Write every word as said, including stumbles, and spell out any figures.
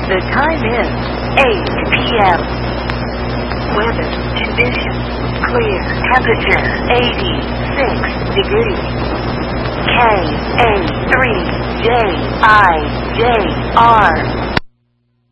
The time is eight p m Weather conditions clear. Temperature eighty-six degrees. K A three J I J R